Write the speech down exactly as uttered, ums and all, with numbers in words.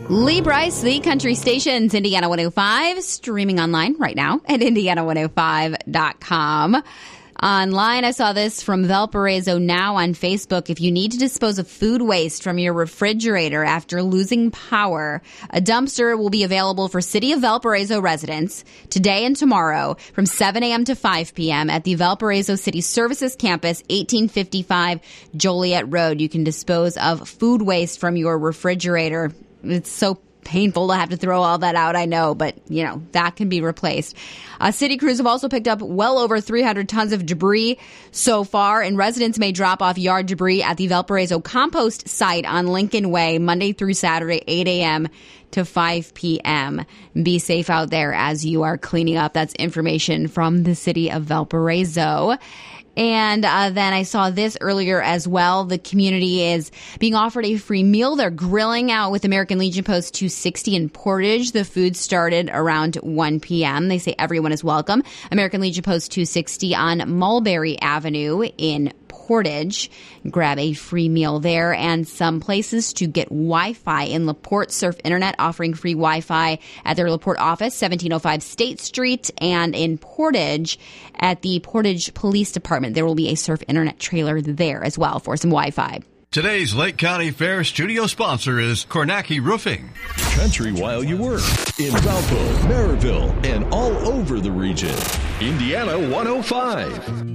Lee Bryce, the country station's Indiana one oh five, streaming online right now at indiana one oh five dot com. Online, I saw this from Valparaiso Now on Facebook. If you need to dispose of food waste from your refrigerator after losing power, a dumpster will be available for City of Valparaiso residents today and tomorrow from seven a.m. to five p.m. at the Valparaiso City Services Campus, eighteen fifty-five Joliet Road. You can dispose of food waste from your refrigerator. It's so painful to have to throw all that out, I know, but, you know, that can be replaced. Uh, city crews have also picked up well over three hundred tons of debris so far, and residents may drop off yard debris at the Valparaiso compost site on Lincoln Way Monday through Saturday, eight a.m. to five p.m. Be safe out there as you are cleaning up. That's information from the City of Valparaiso. And uh, then I saw this earlier as well. The community is being offered a free meal. They're grilling out with American Legion Post two sixty in Portage. The food started around one p.m. They say everyone is welcome. American Legion Post two sixty on Mulberry Avenue in Portage. Grab a free meal there, and some places to get Wi-Fi in LaPorte. Surf Internet offering free Wi-Fi at their LaPorte office, seventeen oh five State Street, and in Portage at the Portage Police Department. There will be a Surf Internet trailer there as well for some Wi-Fi. Today's Lake County Fair studio sponsor is Kornacki Roofing. Country while you work in Valpo, Maryville, and all over the region. Indiana one oh five.